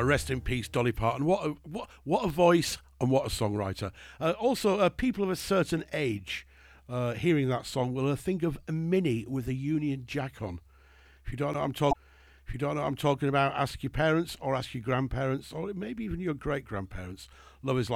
Rest in peace, Dolly Parton. What a voice and what a songwriter. Also, people of a certain age hearing that song will think of a Mini with a Union Jack on. If you don't know what if you don't know what I'm talking about, ask your parents or ask your grandparents or maybe even your great grandparents. Love is like